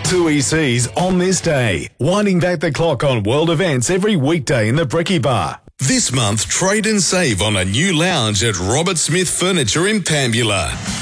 TUI Seas on this day, winding back the clock on world events every weekday in the Brekkie Bar. This month, trade and save on a new lounge at Robert Smith Furniture in Pambula.